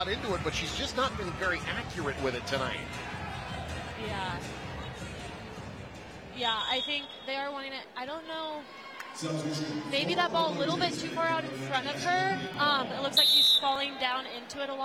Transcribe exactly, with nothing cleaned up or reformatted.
into it, but she's just not been very accurate with it tonight. Yeah. Yeah, I think they are wanting it. I don't know. Maybe that ball a little bit too far out in front of her. Um, it looks like she's falling down into it a lot.